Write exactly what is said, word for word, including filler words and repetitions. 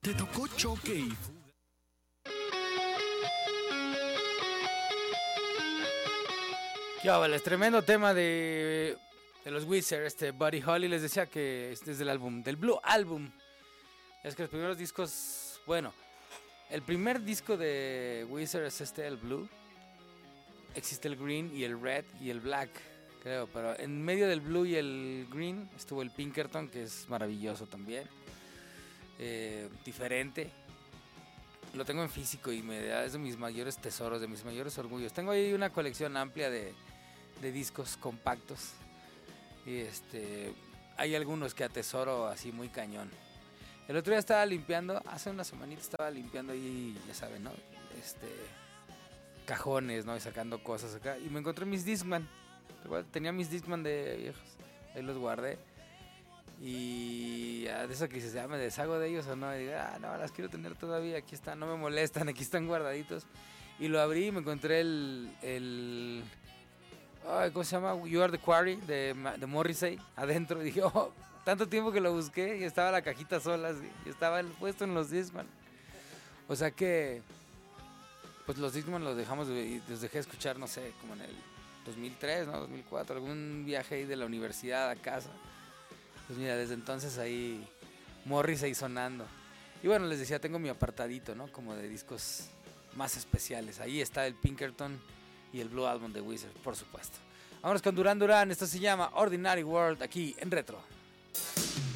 Te tocó choque y fuga. Ya, vale, es tremendo tema de, de los Weezer, este Buddy Holly. Les decía que es desde el álbum, del Blue Album. Es que los primeros discos, bueno, el primer disco de Weezer es este, el Blue. Existe el Green y el Red y el Black, creo, pero en medio del Blue y el Green estuvo el Pinkerton, que es maravilloso también, eh, diferente. Lo tengo en físico y me da, es de mis mayores tesoros, de mis mayores orgullos. Tengo ahí una colección amplia de, de discos compactos. Y este, hay algunos que atesoro así muy cañón. El otro día estaba limpiando, hace una semanita estaba limpiando ahí, ya saben, ¿no? Este, cajones, ¿no? Y sacando cosas acá. Y me encontré mis Discman. Tenía mis Discman de viejos. Ahí los guardé. Y de eso que dices, ya me deshago de ellos o no, y digo, ah, no, las quiero tener todavía, aquí están, no me molestan, aquí están guardaditos. Y lo abrí y me encontré el, el oh, ¿cómo se llama? You Are the Quarry de, de Morrissey adentro. Y dije, oh, tanto tiempo que lo busqué y estaba la cajita sola, así, y estaba el puesto en los Discman. O sea que, pues los Discman los dejamos, los dejé escuchar, no sé, como en el dos mil tres, ¿no? dos mil cuatro, algún viaje ahí de la universidad a casa. Pues mira, desde entonces ahí Morrissey sonando. Y bueno, les decía, tengo mi apartadito, ¿no? Como de discos más especiales. Ahí está el Pinkerton y el Blue Album de Weezer, por supuesto. Vámonos con Duran Duran, esto se llama Ordinary World, aquí en Retro.